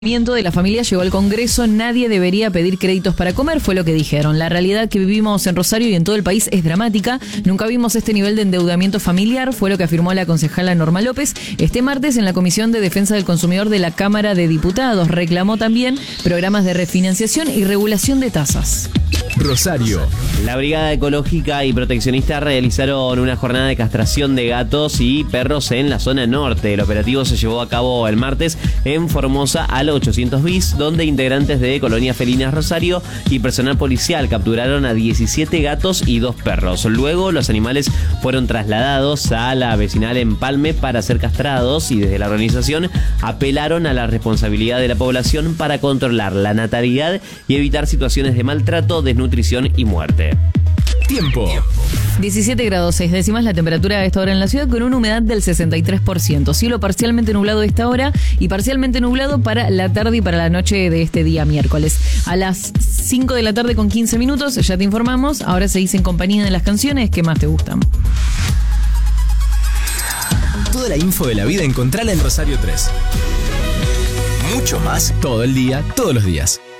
De la familia llegó al Congreso, nadie debería pedir créditos para comer, fue lo que dijeron. La realidad que vivimos en Rosario y en todo el país es dramática. Nunca vimos este nivel de endeudamiento familiar, fue lo que afirmó la concejala Norma López este martes en la Comisión de Defensa del Consumidor de la Cámara de Diputados. Reclamó también programas de refinanciación y regulación de tasas. Rosario. La Brigada Ecológica y Proteccionista realizaron una jornada de castración de gatos y perros en la zona norte. El operativo se llevó a cabo el martes en Formosa al 800 bis, donde integrantes de Colonia Felinas Rosario y personal policial capturaron a 17 gatos y 2 perros. Luego los animales fueron trasladados a la vecinal Empalme para ser castrados y desde la organización apelaron a la responsabilidad de la población para controlar la natalidad y evitar situaciones de maltrato, desnutrición y muerte. Tiempo. 17 grados 6 décimas la temperatura a esta hora en la ciudad con una humedad del 63%. Cielo parcialmente nublado a esta hora y parcialmente nublado para la tarde y para la noche de este día miércoles. A las 5 de la tarde con 15 minutos ya te informamos. Ahora seguís en compañía de las canciones que más te gustan. Toda la info de la vida encontrala en Rosario 3. Mucho más todo el día, todos los días.